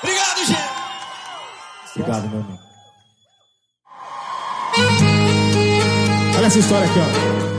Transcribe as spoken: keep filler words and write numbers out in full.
Obrigado, gente. Obrigado, meu amigo. Olha essa história aqui, ó.